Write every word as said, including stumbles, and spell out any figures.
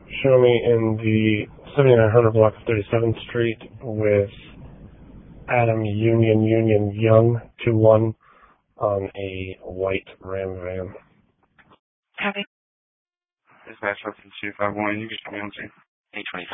Show me in the seventy-nine hundred block of thirty-seventh Street with Adam Union Union Young two one on a white Ram van. Copy. Dispatch two five one, you can show me on scene. eight twenty-five.